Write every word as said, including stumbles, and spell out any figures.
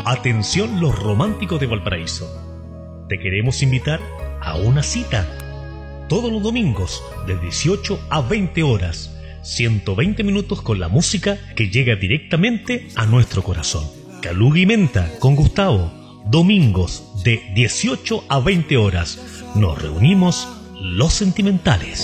Atención los románticos de Valparaíso. Te queremos invitar a una cita. Todos los domingos, de dieciocho a veinte horas. ciento veinte minutos con la música que llega directamente a nuestro corazón. Caluga y Menta con Gustavo. Domingos de dieciocho a veinte horas. Nos reunimos los sentimentales.